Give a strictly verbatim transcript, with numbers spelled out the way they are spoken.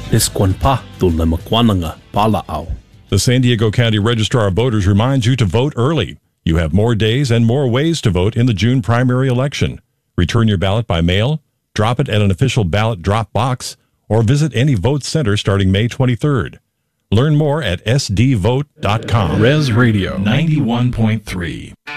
Iskwan pa tul na makwananga palaaw. The San Diego County Registrar of Voters reminds you to vote early. You have more days and more ways to vote in the June primary election. Return your ballot by mail, drop it at an official ballot drop box, or visit any vote center starting May twenty-third. Learn more at s d vote dot com. Res Radio ninety-one point three.